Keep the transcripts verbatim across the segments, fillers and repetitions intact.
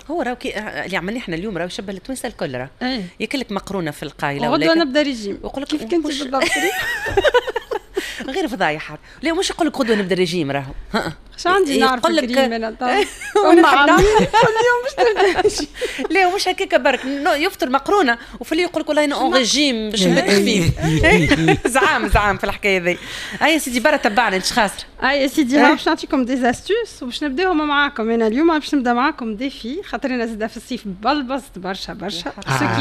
هو راهو اللي عملنا احنا اليوم راهو يشبه التوانسه الكل راه ايه. ياكلك مقرونه في القايله وغدوه نبدا ريجيم ويقول لك كيف كنت بالضبط. غير فضايحات. لا مش يقول لك غدوه نبدا ريجيم راهو اش عندي نعرف يقول لك كريم انا هم عاملين اليوم مش نبدا ريجيم. لا مش هكاك برك يفطر مقرونه وفي اللي يقول لك والله انا اون ريجيم باش نبدا خفيف. زعام زعام في الحكايه ذي. اي يا سيدي برا تبعنا انت خاسر. اي يا سيدي ها باش نعطيكم دي استوس وباش نبداوهم معاكم. انا اليوم باش نبدا معاكم ديفي خاطر انا زاده في الصيف بلبصت برشا برشا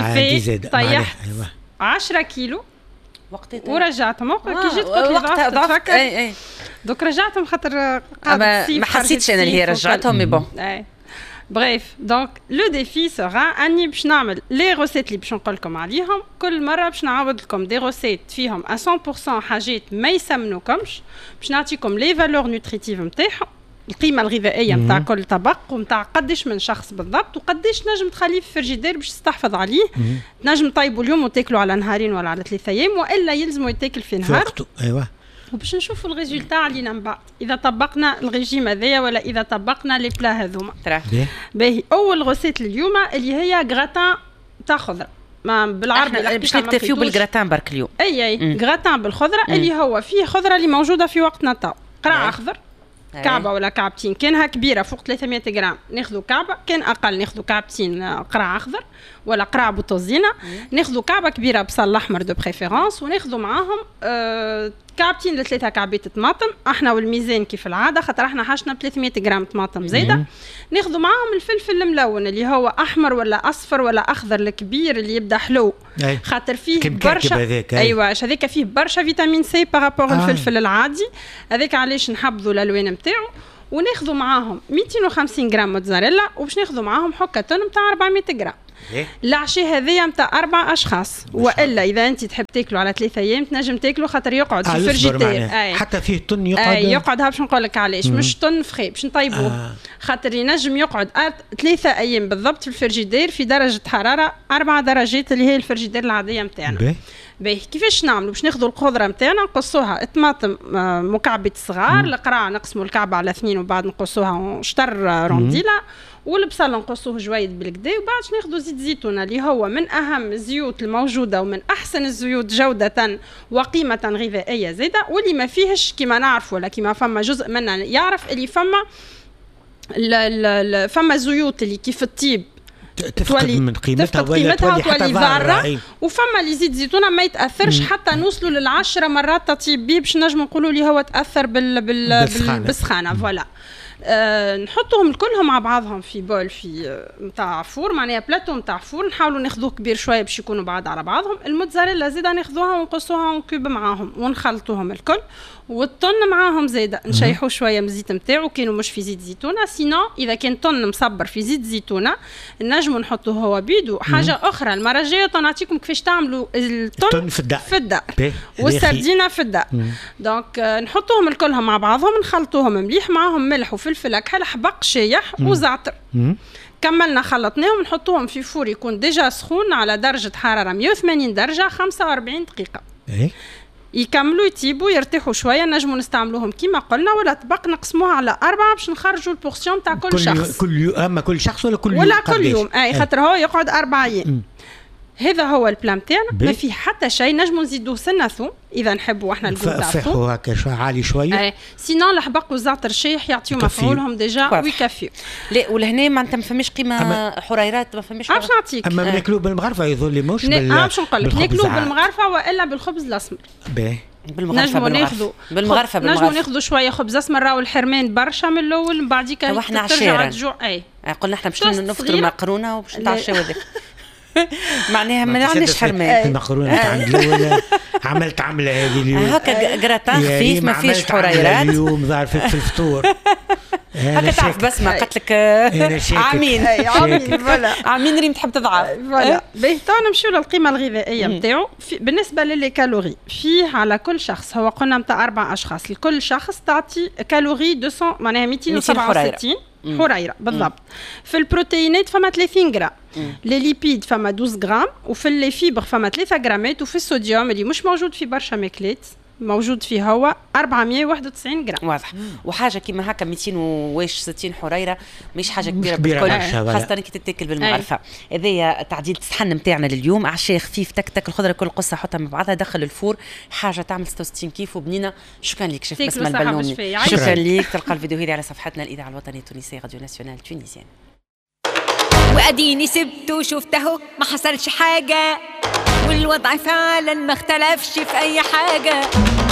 سو طيحت عشرة كيلو وقتها ورجعتهم آه. كي جيت قلت لي ضعفت تفكر اي اي دوك رجعتهم خاطر ما حسيتش انا اللي هي رجعتهم مي بون اي بريف. دونك لو ديفي سورا اني باش نعمل لي روسيت اللي باش نقول لكم عليهم كل مره باش نعاود لكم دي روسيت فيهم مية بالمية حاجات ما يسمنوكمش باش نعطيكم لي فالور نوتريتيف نتاعهم القيمه الغذائيه نتاع كل طبق ونتاع قداش من شخص بالضبط وقداش نجم تخليه في الفريجيدير باش تستحفظ عليه. نجم طيبوا اليوم وتاكلوا على نهارين ولا على ثلاثة ايام والا يلزموا يتاكل في نهار. ايوه وباش نشوفوا الريزولتا علينا من بعد اذا طبقنا الريجيم هذايا ولا اذا طبقنا لي بلا هذوما. باهي اول غوسيت اليوم اللي هي غراتان تاع خضره ما بالعربي باش نكتفيو بالغراتان برك اليوم. اي اي غراتان بالخضره اللي هو فيه خضره اللي موجوده في وقتنا تو قرع اخضر كعبه ولا كعبتين كانها كبيره فوق ثلاثمية غرام ناخذوا كعبه كان اقل ناخذوا كعبتين قرع اخضر ولا قرع بوتوزينه ناخذوا كعبه كبيره بصل احمر دو بريفيرونس وناخذوا معاهم أه كعبتين لثلاثه كعبات طماطم احنا والميزان كيف العاده خاطر احنا حاشنا ثلاثمية غرام طماطم زايده. ناخذوا معاهم الفلفل الملون اللي هو احمر ولا اصفر ولا اخضر الكبير اللي يبدا حلو خاطر فيه برشا ايوه هذاك فيه برشا فيتامين سي بارابور آه. الفلفل العادي هذاك علاش نحبذوا الالوان نتاعو. وناخذوا معاهم مئتين وخمسين غرام موتزاريلا وباش ناخذوا معاهم حكه تون نتاع أربعمية غرام. العشاء هذايا نتاع اربع اشخاص والا اذا انت تحب تاكلوا على ثلاثة ايام تنجم تاكلوا خاطر يقعد في الفريجيدير حتى فيه طن يقعد اي يقعد باش نقول لك علاش مش طن فخي باش نطيبوه آه. خاطر ينجم يقعد ثلاثة ايام بالضبط في الفريجيدير في درجه حراره أربع درجات اللي هي الفريجيدير العاديه نتاعنا. باهي كيفاش نعملوا باش ناخذوا الخضره نتاعنا نقصوها طماطم مكعبات صغار القرع نقسموا الكعبه على اثنين وبعد نقصوها شطر رونديلا والبصل نقصوه جويد بالكدا وبعد ناخذوا زيت زيتون اللي هو من اهم الزيوت الموجوده ومن احسن الزيوت جوده وقيمه غذائيه زاده واللي ما فيهش كما نعرف ولا كما فما جزء منا يعرف اللي فما فما زيوت اللي كيف الطيب تفقد من قيمتها ولا تولي حتى ضاره وفما اللي زيت زيتونه ما يتاثرش حتى نوصلوا للعشرة مرات تطيب بيه باش نجم نقولوا لي هو تاثر بال بال بالسخانه فوالا. أه نحطهم كلهم مع بعضهم في بول في نتاع فور معناها بلاتو نتاع فور نحاولوا ناخذوه كبير شويه باش يكونوا بعض على بعضهم. الموتزاريلا زيدا ناخذوها ونقصوها ونكوب معاهم ونخلطوهم الكل والطن معاهم زيدا نشيحوا شويه من الزيت نتاعو كانوا مش في زيت زيتونه سينو اذا كان طن مصبر في زيت زيتونه نجموا نحطوه هو بيدو. حاجه اخرى المره الجايه نعطيكم كيفاش تعملوا الطن في الدار في الدار والسردينه في الدار. دونك نحطوهم الكلهم مع بعضهم نخلطوهم مليح معاهم ملح وفلفل اكحل حبق شايح وزعتر. كملنا خلطناهم نحطوهم في فور يكون ديجا سخون على درجه حراره مية وثمانين درجه خمسة وأربعين دقيقه. ايه يكملوا يطيبوا يرتاحوا شويه نجموا نستعملوهم كيما قلنا ولا طبق نقسموها على اربعه باش نخرجوا البورسيون تاع كل, كل شخص كل يوم اما كل شخص ولا كل يوم ولا كل يوم اي خاطر هو يقعد اربع ايام. هذا هو البلان تاعنا ما في حتى شيء نجموا نزيدوه سنه ثوم اذا نحبوا احنا الجو تاع الثوم فحوا هكا شويه عالي شويه اي سينو الحبق والزعتر الشايح يعطيو مفعولهم ديجا ويكفيو. لا ولهنا معناتها ما فماش قيمه حريرات ما فماش باش نعطيك اما ناكلوه بالمغرفه يظل مش بال اه باش نقول لك ناكلوه بالمغرفه والا بالخبز الاسمر. باهي بالمغرفه نجموا بالمغرفه نجموا ناخذوا شويه خبز اسمر راهو الحرمان برشا من الاول من بعديك ترجع الجوع. اي قلنا احنا باش نفطروا مقرونه وباش نتعشاو هذاك معناها ما عندناش حرمان. المقرونه تاع الاول عملت عمله هذه اليوم هكا قراتان خفيف ما فيش حريرات اليوم ظهر في الفطور هكا تعرف بس ما قلت لك عامين عامين فوالا عامين ريم تحب تضعف فوالا. باهي تو نمشيو للقيمه الغذائيه نتاعو بالنسبه للي كالوري فيه على كل شخص هو قلنا نتاع اربع اشخاص لكل شخص تعطي كالوري مئتين معناها مئتين وسبعة وستين حريره بالضبط. في البروتينات فما ثلاثين غرام لي ليبيد فما اثناش غرام وفي اللي فيبر فما ثلاثة غرامات وفي الصوديوم اللي مش موجود في برشا ماكلات موجود فيه هو أربعمية وواحد وتسعين جرام. واضح. وحاجه كيما هكا مئتين وستين حريره مش حاجه كبيره كبيرة بالكل، خاصه كي تتاكل بالمعرفه. هذايا تعديل الصحن نتاعنا لليوم، عشاء خفيف تك تك، الخضره كل قصه حطها مع بعضها، دخل الفور، حاجه تعمل ستة وستين كيف وبنينه. شكرا لك شيف بسمه البلوني، شكرا لك. تلقى الفيديو هذه على صفحتنا الاذاعه الوطنيه التونسيه راديو ناسيونال تونسيان. واديني سبته وشفته ما حصلش حاجه، والوضع فعلا ما اختلفش في اي حاجه.